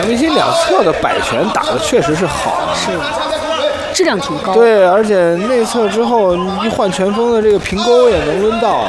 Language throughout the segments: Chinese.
梁明鑫两侧的摆拳打的确实是好， 是质量挺高。 对，而且内侧之后一换拳锋的这个平勾也能抡到。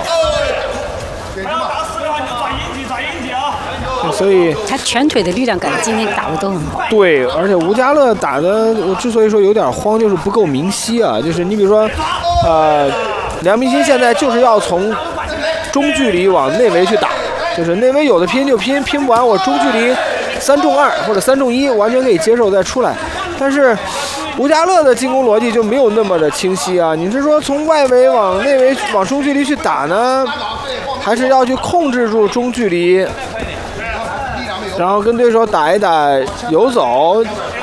所以他拳腿的力量感今天打的都很好。 对，而且吴家乐打的，我之所以说有点慌，就是不够明晰啊。就是你比如说，梁明鑫现在就是要从中距离往内围去打，就是内围有的拼就拼，拼不完我中距离3中2或者3中1完全可以接受再出来。但是吴家乐的进攻逻辑就没有那么的清晰啊。你是说从外围往内围往中距离去打呢，还是要去控制住中距离？然后跟对手打一打游走，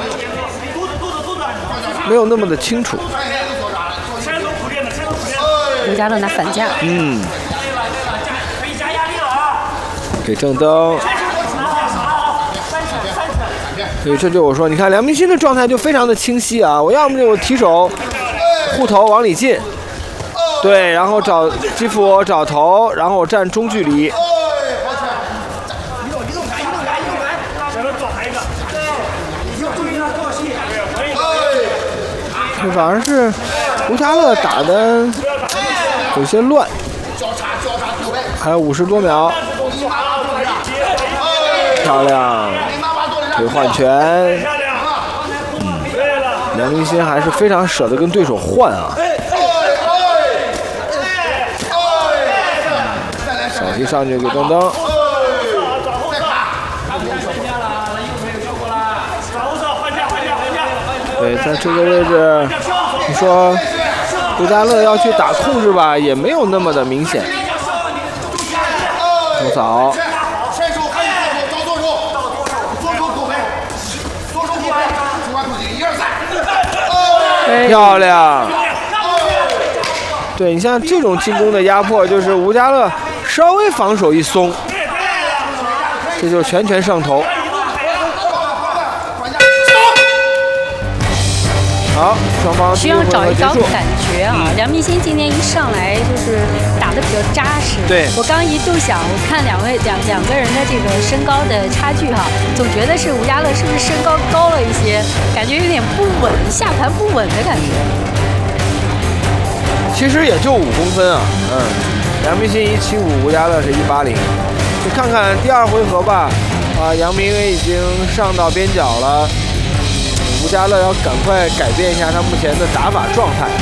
没有那么的清楚。 吴家乐拿反架， 给郑登。所以这就我说，你看梁明鑫的状态就非常的清晰啊！我要么就提手护头往里进，对，然后找基辅找头，然后我站中距离。反而是吴家乐打的有些乱，还有50多秒，漂亮，腿换拳，梁明鑫还是非常舍得跟对手换啊。小踢上去给登登。对，在这个位置，你说吴家乐要去打控制吧，也没有那么的明显。左扫，漂亮。对，你像这种进攻的压迫，就是吴家乐稍微防守一松，这就是拳拳上头。好，双方需要找一找感觉啊。梁明鑫今天一上来就是打得比较扎实。 对， 我刚一度想，我看两个人的这个身高的差距哈，总觉得是吴家乐是不是身高高了一些，感觉有点不稳，下盘不稳的感觉。 其实也就5公分啊，梁明鑫175，吴家乐是180。就看看第2回合吧，杨明伟已经上到边角了。吴家乐要赶快改变一下他目前的打法状态。